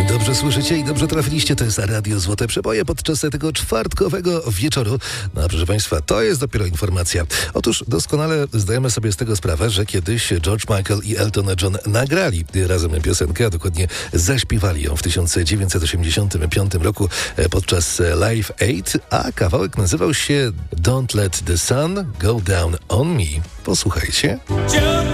Dobrze słyszycie i dobrze trafiliście, to jest Radio Złote Przeboje podczas tego czwartkowego wieczoru. No a proszę Państwa, to jest dopiero informacja. Otóż doskonale zdajemy sobie z tego sprawę, że kiedyś George Michael i Elton John nagrali razem piosenkę, a dokładnie zaśpiewali ją w 1985 roku podczas Live Aid, a kawałek nazywał się Don't Let the Sun Go Down on Me. Posłuchajcie.